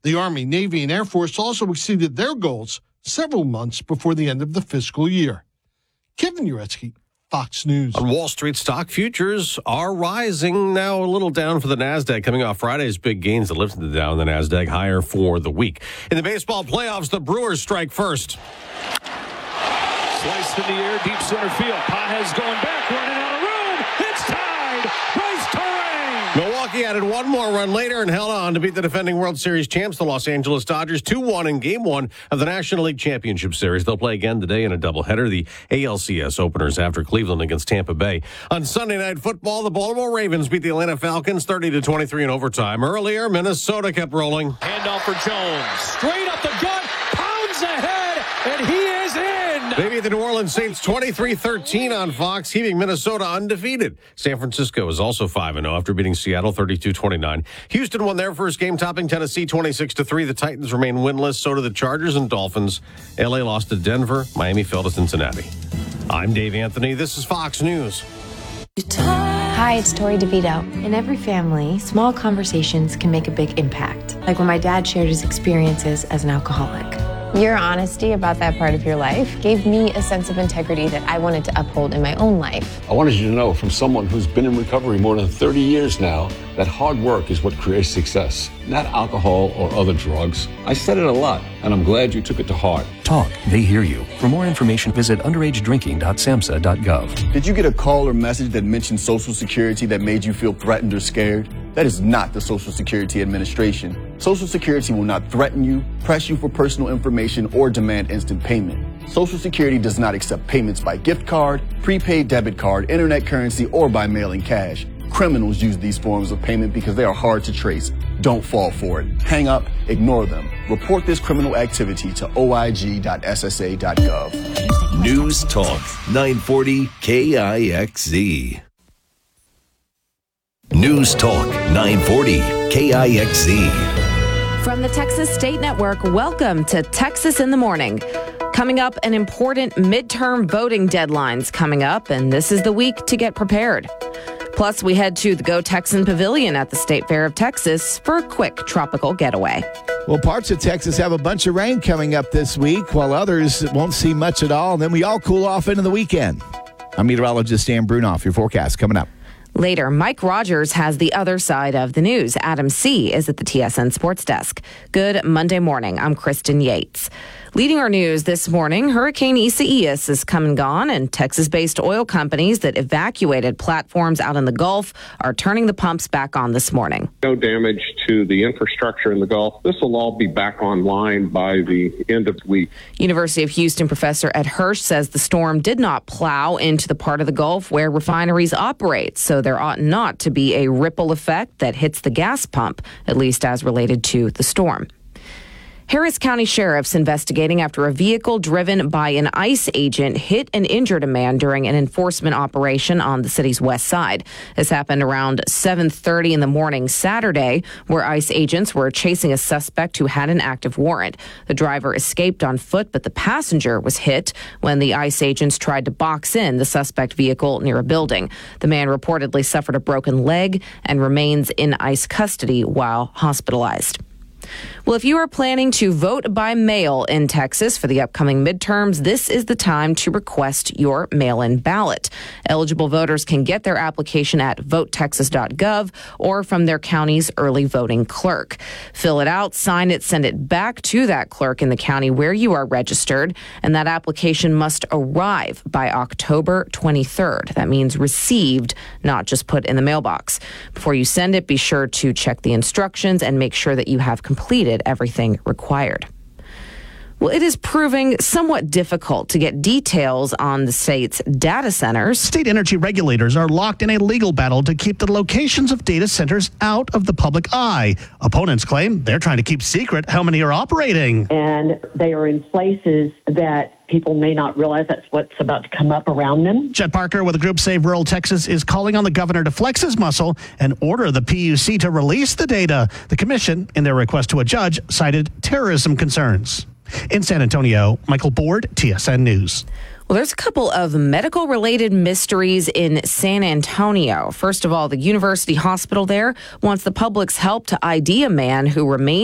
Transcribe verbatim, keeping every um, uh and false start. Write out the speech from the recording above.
The Army, Navy, and Air Force also exceeded their goals several months before the end of the fiscal year. Kevin Uretsky, Fox News. On Wall Street, stock futures are rising, now a little down for the NASDAQ, coming off Friday's big gains that lifted the Dow and the NASDAQ higher for the week. In the baseball playoffs, the Brewers strike first. Sliced in the air, deep center field. Pages going back, running out of room. It's tied. Bryce Terang. Milwaukee added one more run later and held on to beat the defending World Series champs, the Los Angeles Dodgers, two one in Game one of the National League Championship Series. They'll play again today in a doubleheader, the A L C S openers after Cleveland against Tampa Bay. On Sunday Night Football, the Baltimore Ravens beat the Atlanta Falcons thirty to twenty-three in overtime. Earlier, Minnesota kept rolling. Handoff for Jones. Straight up the gut, pounds ahead, and he is in. They beat the New Orleans Saints twenty-three thirteen on Fox, keeping Minnesota undefeated. San Francisco is also five and oh after beating Seattle thirty-two twenty-nine. Houston won their first game, topping Tennessee twenty-six to three. The Titans remain winless, so do the Chargers and Dolphins. L A lost to Denver. Miami fell to Cincinnati. I'm Dave Anthony. This is Fox News. Hi, it's Tori DeVito. In every family, small conversations can make a big impact. Like when my dad shared his experiences as an alcoholic. Your honesty about that part of your life gave me a sense of integrity that I wanted to uphold in my own life. I wanted you to know, from someone who's been in recovery more than thirty years now, that hard work is what creates success, not alcohol or other drugs. I said it a lot, and I'm glad you took it to heart. Talk. They hear you. For more information, visit underage drinking dot samhsa dot gov. Did you get a call or message that mentioned Social Security that made you feel threatened or scared? That is not the Social Security Administration. Social Security will not threaten you, press you for personal information, or demand instant payment. Social Security does not accept payments by gift card, prepaid debit card, internet currency, or by mailing cash. Criminals use these forms of payment because they are hard to trace. Don't fall for it. Hang up, ignore them. Report this criminal activity to O I G dot S S A dot gov. News Talk nine forty K I X Z. News Talk nine forty K I X Z. From the Texas State Network, welcome to Texas in the Morning. Coming up, an important midterm voting deadline's coming up, and this is the week to get prepared. Plus, we head to the Go Texan Pavilion at the State Fair of Texas for a quick tropical getaway. Well, parts of Texas have a bunch of rain coming up this week, while others won't see much at all. And then we all cool off into the weekend. I'm meteorologist Dan Brunoff. Your forecast coming up. Later, Mike Rogers has the other side of the news. Adam C. is at the T S N Sports Desk. Good Monday morning. I'm Kristen Yates. Leading our news this morning, Hurricane Isaias is come and gone, and Texas-based oil companies that evacuated platforms out in the Gulf are turning the pumps back on this morning. No damage to the infrastructure in the Gulf. This will all be back online by the end of the week. University of Houston professor Ed Hirsch says the storm did not plow into the part of the Gulf where refineries operate, so there ought not to be a ripple effect that hits the gas pump, at least as related to the storm. Harris County sheriffs investigating after a vehicle driven by an ICE agent hit and injured a man during an enforcement operation on the city's west side. This happened around seven thirty in the morning Saturday, where ICE agents were chasing a suspect who had an active warrant. The driver escaped on foot, but the passenger was hit when the ICE agents tried to box in the suspect vehicle near a building. The man reportedly suffered a broken leg and remains in ICE custody while hospitalized. Well, if you are planning to vote by mail in Texas for the upcoming midterms, this is the time to request your mail-in ballot. Eligible voters can get their application at vote texas dot gov or from their county's early voting clerk. Fill it out, sign it, send it back to that clerk in the county where you are registered, and that application must arrive by October twenty-third. That means received, not just put in the mailbox. Before you send it, be sure to check the instructions and make sure that you have completed everything required. Well, it is proving somewhat difficult to get details on the state's data centers. State energy regulators are locked in a legal battle to keep the locations of data centers out of the public eye. Opponents claim they're trying to keep secret how many are operating. And they are in places that people may not realize that's what's about to come up around them. Chet Parker with the group Save Rural Texas is calling on the governor to flex his muscle and order the P U C to release the data. The commission, in their request to a judge, cited terrorism concerns. In San Antonio, Michael Board, T S N News. Well, there's a couple of medical-related mysteries in San Antonio. First of all, the University Hospital there wants the public's help to I D a man who remains